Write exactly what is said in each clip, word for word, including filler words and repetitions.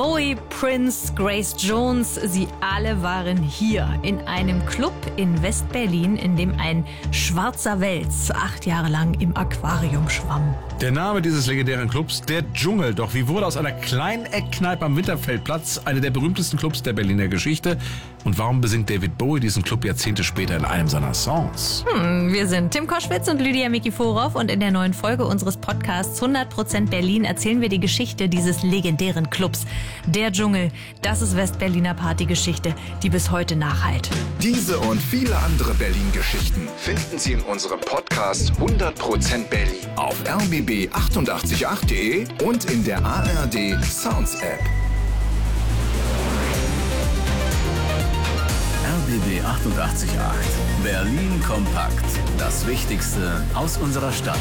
Bowie, Prince, Grace Jones, sie alle waren hier in einem Club in West-Berlin, in dem ein schwarzer Wels acht Jahre lang im Aquarium schwamm. Der Name dieses legendären Clubs, der Dschungel. Doch wie wurde aus einer kleinen Eckkneipe am Winterfeldplatz einer der berühmtesten Clubs der Berliner Geschichte? Und warum besingt David Bowie diesen Club Jahrzehnte später in einem seiner Songs? Hm, wir sind Tim Koschwitz und Lydia Mikiforov und in der neuen Folge unseres Podcasts hundert Prozent Berlin erzählen wir die Geschichte dieses legendären Clubs. Der Dschungel, das ist West-Berliner Partygeschichte, die bis heute nachhallt. Diese und viele andere Berlin-Geschichten finden Sie in unserem Podcast hundert Prozent Berlin auf r b b achtundachtzig Komma acht punkt de und in der A R D Sounds App. R B B achtundachtzig Komma acht. Berlin kompakt. Das Wichtigste aus unserer Stadt.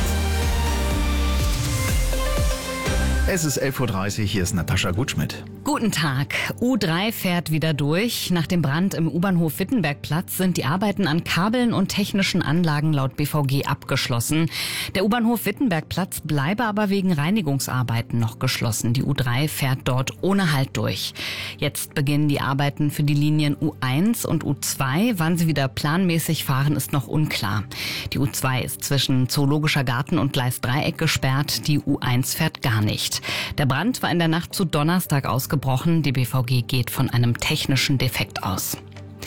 Es ist elf Uhr dreißig, hier ist Natascha Gutschmidt. Guten Tag. U drei fährt wieder durch. Nach dem Brand im U-Bahnhof Wittenbergplatz sind die Arbeiten an Kabeln und technischen Anlagen laut B V G abgeschlossen. Der U-Bahnhof Wittenbergplatz bleibe aber wegen Reinigungsarbeiten noch geschlossen. Die U drei fährt dort ohne Halt durch. Jetzt beginnen die Arbeiten für die Linien U eins und U zwei. Wann sie wieder planmäßig fahren, ist noch unklar. Die U zwei ist zwischen Zoologischer Garten und Gleis-Dreieck gesperrt. Die U eins fährt gar nicht. Der Brand war in der Nacht zu Donnerstag ausgebrochen. Die B V G geht von einem technischen Defekt aus.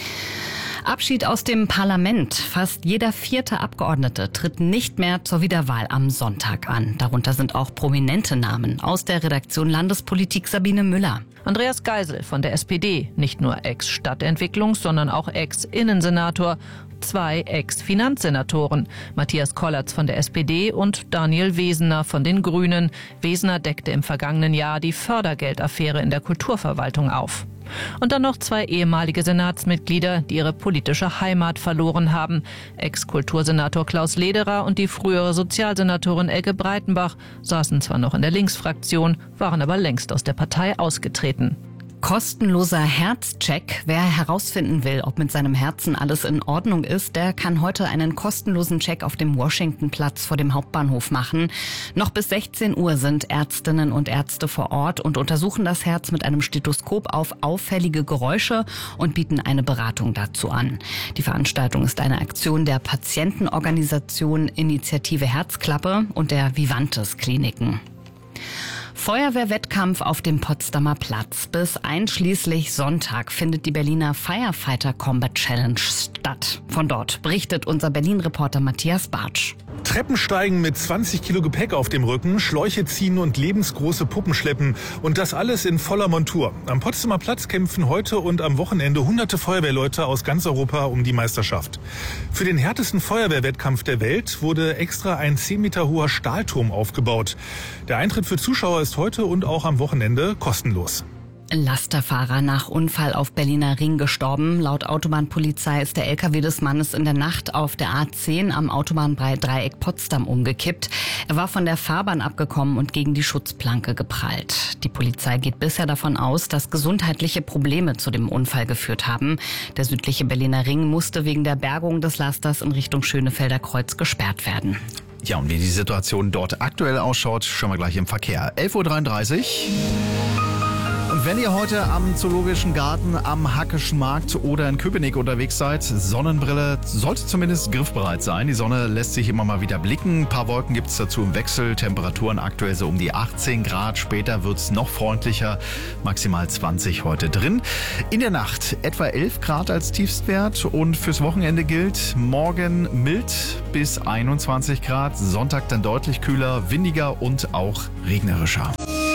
Abschied aus dem Parlament. Fast jeder vierte Abgeordnete tritt nicht mehr zur Wiederwahl am Sonntag an. Darunter sind auch prominente Namen. Aus der Redaktion Landespolitik Sabine Müller. Andreas Geisel von der S P D, nicht nur Ex-Stadtentwicklungs-, sondern auch Ex-Innensenator. Zwei Ex-Finanzsenatoren, Matthias Kollatz von der S P D und Daniel Wesener von den Grünen. Wesener deckte im vergangenen Jahr die Fördergeldaffäre in der Kulturverwaltung auf. Und dann noch zwei ehemalige Senatsmitglieder, die ihre politische Heimat verloren haben. Ex-Kultursenator Klaus Lederer und die frühere Sozialsenatorin Elke Breitenbach saßen zwar noch in der Linksfraktion, waren aber längst aus der Partei ausgetreten. Kostenloser Herzcheck. Wer herausfinden will, ob mit seinem Herzen alles in Ordnung ist, der kann heute einen kostenlosen Check auf dem Washingtonplatz vor dem Hauptbahnhof machen. Noch bis sechzehn Uhr sind Ärztinnen und Ärzte vor Ort und untersuchen das Herz mit einem Stethoskop auf auffällige Geräusche und bieten eine Beratung dazu an. Die Veranstaltung ist eine Aktion der Patientenorganisation Initiative Herzklappe und der Vivantes Kliniken. Feuerwehrwettkampf auf dem Potsdamer Platz. Bis einschließlich Sonntag findet die Berliner Firefighter Combat Challenge statt. Von dort berichtet unser Berlin-Reporter Matthias Bartsch. Treppensteigen mit zwanzig Kilo Gepäck auf dem Rücken, Schläuche ziehen und lebensgroße Puppen schleppen. Und das alles in voller Montur. Am Potsdamer Platz kämpfen heute und am Wochenende hunderte Feuerwehrleute aus ganz Europa um die Meisterschaft. Für den härtesten Feuerwehrwettkampf der Welt wurde extra ein zehn Meter hoher Stahlturm aufgebaut. Der Eintritt für Zuschauer ist heute und auch am Wochenende kostenlos. Lasterfahrer nach Unfall auf Berliner Ring gestorben. Laut Autobahnpolizei ist der L K W des Mannes in der Nacht auf der A zehn am Autobahndreieck Potsdam umgekippt. Er war von der Fahrbahn abgekommen und gegen die Schutzplanke geprallt. Die Polizei geht bisher davon aus, dass gesundheitliche Probleme zu dem Unfall geführt haben. Der südliche Berliner Ring musste wegen der Bergung des Lasters in Richtung Schönefelder Kreuz gesperrt werden. Ja, und wie die Situation dort aktuell ausschaut, schauen wir gleich im Verkehr. elf Uhr dreiunddreißig. Und wenn ihr heute am Zoologischen Garten, am Hackischen Markt oder in Köpenick unterwegs seid, Sonnenbrille sollte zumindest griffbereit sein. Die Sonne lässt sich immer mal wieder blicken. Ein paar Wolken gibt es dazu im Wechsel. Temperaturen aktuell so um die achtzehn Grad. Später wird es noch freundlicher. Maximal zwanzig heute drin. In der Nacht etwa elf Grad als Tiefstwert. Und fürs Wochenende gilt morgen mild bis einundzwanzig Grad. Sonntag dann deutlich kühler, windiger und auch regnerischer.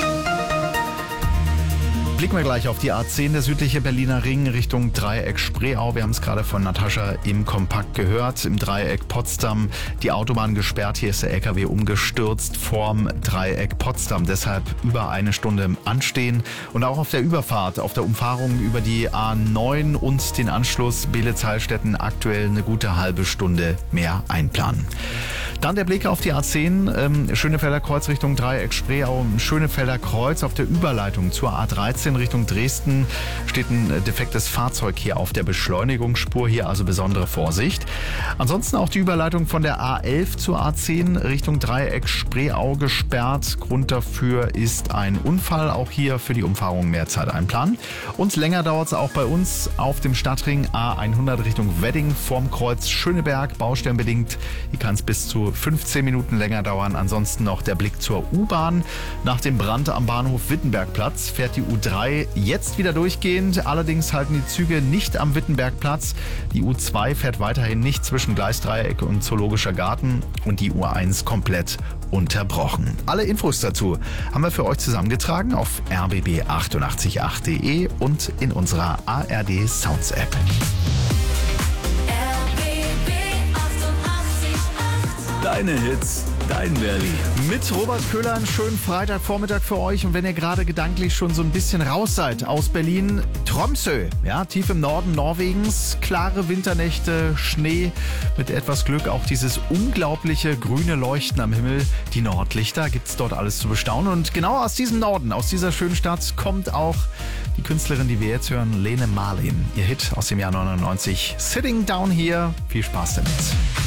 Blicken wir gleich auf die A zehn, der südliche Berliner Ring Richtung Dreieck Spreeau. Wir haben es gerade von Natascha im Kompakt gehört. Im Dreieck Potsdam die Autobahn gesperrt. Hier ist der L K W umgestürzt vorm Dreieck Potsdam. Deshalb über eine Stunde im Anstehen. Und auch auf der Überfahrt, auf der Umfahrung über die A neun und den Anschluss Beelitz-Heilstätten aktuell eine gute halbe Stunde mehr einplanen. Dann der Blick auf die A zehn, ähm, Schönefelder Kreuz Richtung Dreieck Spreeau. Schönefelder Kreuz auf der Überleitung zur A dreizehn achtzehn Richtung Dresden steht ein defektes Fahrzeug hier auf der Beschleunigungsspur. Hier also besondere Vorsicht. Ansonsten auch die Überleitung von der A elf zur A zehn Richtung Dreieck Spreeau gesperrt. Grund dafür ist ein Unfall. Auch hier für die Umfahrung mehr Zeit einplanen. Und länger dauert es auch bei uns auf dem Stadtring A hundert Richtung Wedding vorm Kreuz Schöneberg. Baustellenbedingt. Hier kann es bis zu fünfzehn Minuten länger dauern. Ansonsten noch der Blick zur U-Bahn. Nach dem Brand am Bahnhof Wittenbergplatz fährt die U drei jetzt wieder durchgehend. Allerdings halten die Züge nicht am Wittenbergplatz. Die U zwei fährt weiterhin nicht zwischen Gleisdreieck und Zoologischer Garten und die U eins komplett unterbrochen. Alle Infos dazu haben wir für euch zusammengetragen auf r b b achtundachtzig punkt acht punkt de und in unserer A R D Sounds App. Deine Hits, dein Berlin. Mit Robert Köhler einen schönen Freitagvormittag für euch. Und wenn ihr gerade gedanklich schon so ein bisschen raus seid aus Berlin, Tromsø, ja, tief im Norden Norwegens, klare Winternächte, Schnee, mit etwas Glück auch dieses unglaubliche grüne Leuchten am Himmel. Die Nordlichter, gibt's dort alles zu bestaunen. Und genau aus diesem Norden, aus dieser schönen Stadt, kommt auch die Künstlerin, die wir jetzt hören, Lene Marlin. Ihr Hit aus dem Jahr neunundneunzig, Sitting Down Here. Viel Spaß damit.